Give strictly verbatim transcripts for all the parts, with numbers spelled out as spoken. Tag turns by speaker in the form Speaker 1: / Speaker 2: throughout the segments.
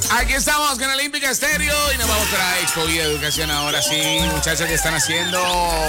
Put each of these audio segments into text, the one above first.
Speaker 1: Aquí estamos con Olímpica Estéreo y nos vamos para Expo Vida Educación ahora sí, muchachos, ¿qué están haciendo?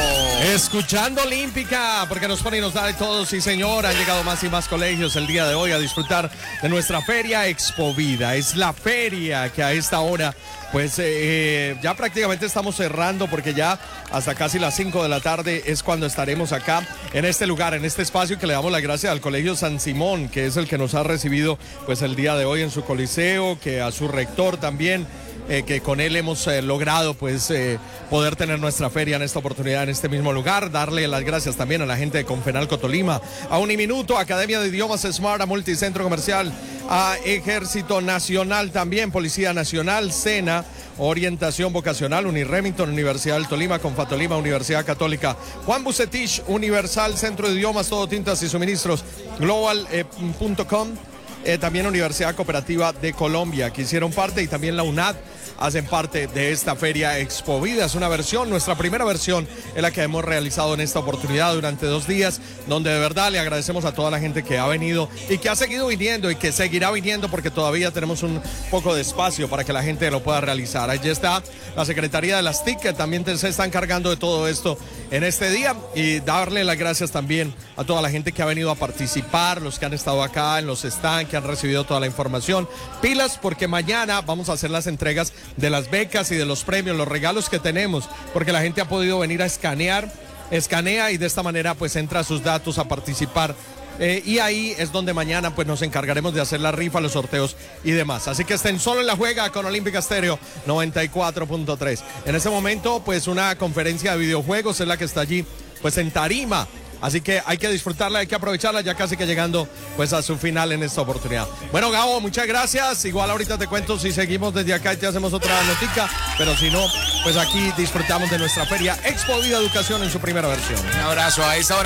Speaker 2: Escuchando Olímpica, porque nos pone y nos da de todo, sí señor, han llegado más y más colegios el día de hoy a disfrutar de nuestra feria Expo Vida. Es la feria que a esta hora, pues eh, ya prácticamente estamos cerrando porque ya hasta casi las cinco de la tarde es cuando estaremos acá en este lugar, en este espacio, que le damos las gracias al Colegio San Simón, que es el que nos ha recibido pues el día de hoy en su coliseo, que a su rector también, eh, que con él hemos eh, logrado pues eh, poder tener nuestra feria en esta oportunidad, en este mismo lugar. Darle las gracias también a la gente de Confenalco Tolima, a Uniminuto, Academia de Idiomas Smart, a Multicentro Comercial, a Ejército Nacional también, Policía Nacional, SENA, Orientación Vocacional, Uniremington, Universidad del Tolima, Confatolima, Universidad Católica, Juan Bucetich, Universal, Centro de Idiomas, Todo Tintas y Suministros, global punto com, eh, eh, también Universidad Cooperativa de Colombia, que hicieron parte, y también la UNAD hacen parte de esta feria Expo Vida. Es una versión, nuestra primera versión, es la que hemos realizado en esta oportunidad durante dos días, donde de verdad le agradecemos a toda la gente que ha venido y que ha seguido viniendo y que seguirá viniendo, porque todavía tenemos un poco de espacio para que la gente lo pueda realizar. Allí está la Secretaría de las T I C, que también se está encargando de todo esto en este día, y darle las gracias también a toda la gente que ha venido a participar, los que han estado acá en los stands, que han recibido toda la información. Pilas, porque mañana vamos a hacer las entregas de las becas y de los premios, los regalos que tenemos, porque la gente ha podido venir a escanear, escanea y de esta manera pues entra sus datos a participar. Eh, y ahí es donde mañana pues nos encargaremos de hacer la rifa, los sorteos y demás. Así que estén solo en la juega con Olímpica Estéreo noventa y cuatro punto tres. En ese momento pues una conferencia de videojuegos es la que está allí pues en tarima. Así que hay que disfrutarla, hay que aprovecharla, ya casi que llegando pues a su final en esta oportunidad. Bueno, Gabo, muchas gracias. Igual ahorita te cuento si seguimos desde acá y te hacemos otra notica, pero si no, pues aquí disfrutamos de nuestra feria Expo Vida Educación en su primera versión.
Speaker 1: Un abrazo a esta hora.